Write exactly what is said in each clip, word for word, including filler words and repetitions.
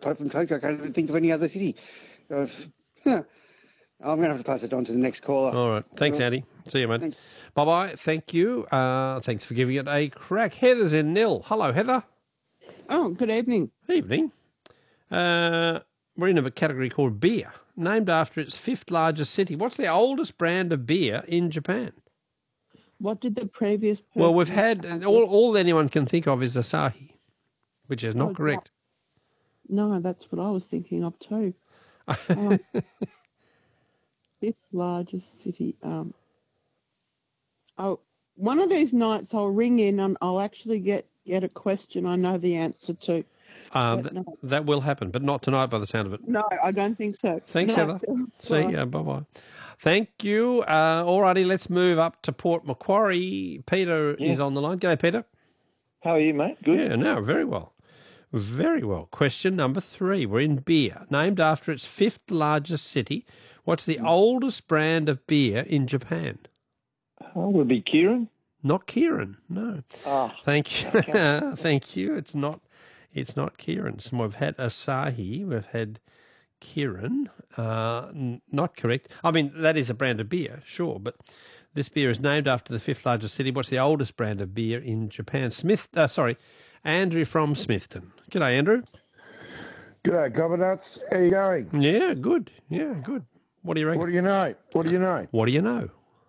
apart from Tokyo, I can't think of any other city. Uh, I'm going to have to pass it on to the next caller. All right. Thanks, Well, Andy. See you, mate. thanks. Bye-bye. Thank you. Uh, thanks for giving it a crack. Heather's in Nil. Hello, Heather. Oh, good evening. Evening. Uh, we're in a category called beer, named after its fifth largest city. What's the oldest brand of beer in Japan? What did the previous person... Well, we've had, all, all anyone can think of is Asahi, which is not Oh, correct. No, that's what I was thinking of too. Um, fifth largest city. Um, oh, one of these nights I'll ring in and I'll actually get, get a question I know the answer to. Um, But th- no. That will happen, but not tonight by the sound of it. No, I don't think so. Thanks, No. Heather. See ya. Bye-bye. Thank you. Uh, alrighty, let's move up to Port Macquarie. Peter Yeah. is on the line. G'day, Peter. How are you, mate? Good. Yeah, no, very well. Very well. Question number three. We're in beer. Named after its fifth largest city, what's the oldest brand of beer in Japan? Oh, would it be Kieran? Not Kirin, no. Ah, Thank you. okay. Thank you. It's not it's not Kirin. So we've had Asahi, we've had Kirin. Uh, n- not correct. I mean, that is a brand of beer, sure, but this beer is named after the fifth largest city. What's the oldest brand of beer in Japan? Smith, uh, sorry, Andrew from Smithton. G'day, Andrew. G'day, Cobbernats. How you going? Yeah, good. Yeah, good. What do you reckon? What do you know? What do you know? What do you know?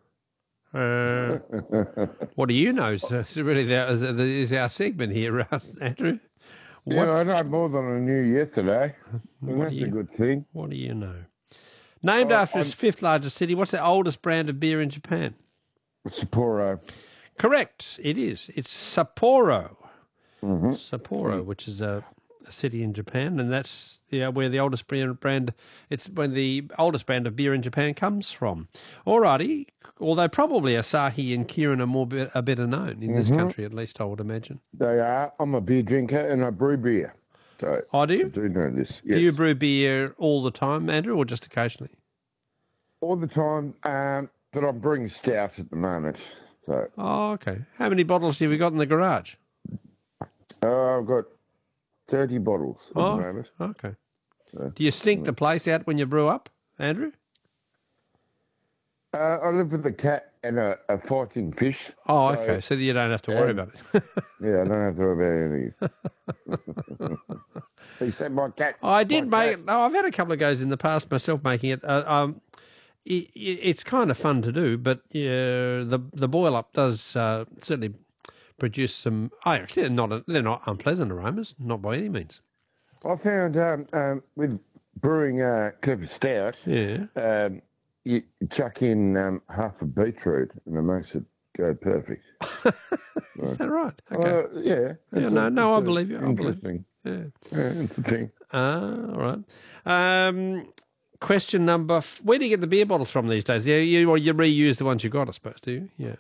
Uh, what do you know? So it's really the, the, is our segment here, Andrew. What, Yeah, I know more than I knew yesterday. And What that's do you- a good thing. what do you know? Named Oh, after its I'm- fifth largest city, what's the oldest brand of beer in Japan? Sapporo. Correct, it is. It's Sapporo. Mm-hmm. Sapporo, which is a, a city in Japan, and that's yeah, where the oldest brand, brand it's when the oldest brand of beer in Japan comes from. Alrighty, although probably Asahi and Kirin are more be, are better known in this Mhm. country, at least I would imagine. They are. I'm a beer drinker and I brew beer. So Oh, do I you? do know this. Yes. Do you brew beer all the time, Andrew, or just occasionally? All the time, um, but I'm brewing stout at the moment. So Oh, okay. How many bottles have you got in the garage? uh, I've got thirty bottles at Oh, the moment. okay. So, Do you stink the place out when you brew up, Andrew? uh, I live with a cat and a, a fighting fish. Oh, So, okay. So you don't have to worry um, about it. Yeah, I don't have to worry about anything. Except my cat. I did my make cat. it. No, I've had a couple of goes in the past myself making it. Uh, um, it, it's kind of fun to do, but yeah, the the boil up does uh, certainly produce some. Oh, actually, they're not they're not unpleasant aromas, not by any means. I found um, um, with brewing uh, Cooper Stout, Yeah. um, you chuck in um, half a beetroot and it makes it go perfect. Is that right? Okay. Uh, yeah. Yeah, it's no, a- no, I it's a believe you. I believe you. Interesting. Yeah. Yeah, it's a thing. Ah, all right. Um, question number. F- where do you get the beer bottles from these days? Yeah, you or you reuse the ones you got, I suppose. Do you? Yeah.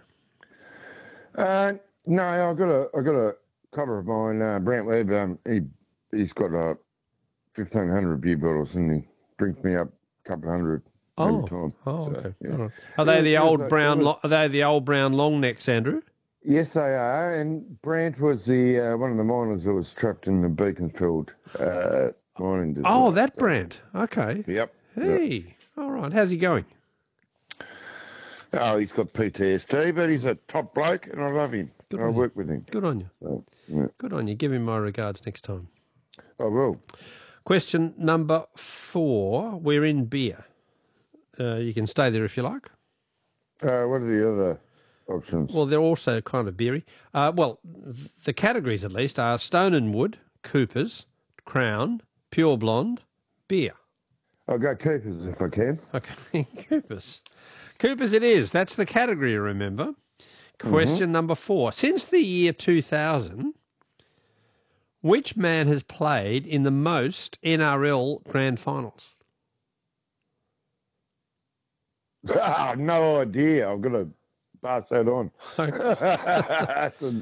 Uh, no, I got a I got a cover of mine, uh, Brant Webb. Um, he he's got uh, fifteen hundred beer bottles, and he brings me up a couple of hundred Oh. every time. Oh, So, okay. yeah. All right. Are they It the was- old it was- brown? it was- Lo- are they the old brown long necks, Andrew? Yes, they are. And Brant was the uh, one of the miners that was trapped in the Beaconsfield uh, mining district. Oh, that brand. Okay. Yep. yep. Hey. All right. How's he going? Oh, he's got P T S D, but he's a top bloke, and I love him. Good I on you. work with him. Good on you. So, yeah. Good on you. Give him my regards next time. I will. Question number four. We're in beer. Uh, you can stay there if you like. Uh, what are the other options? Well, they're also kind of beery. Uh, well, the categories at least are Stone and Wood, Coopers, Crown, Pure Blonde, beer. I'll go Keepers if I can. Okay, Coopers. Coopers it is. That's the category, remember. Question number four. Since the year two thousand, which man has played in the most N R L grand finals? Ah, no idea. I've got to pass that on. That's a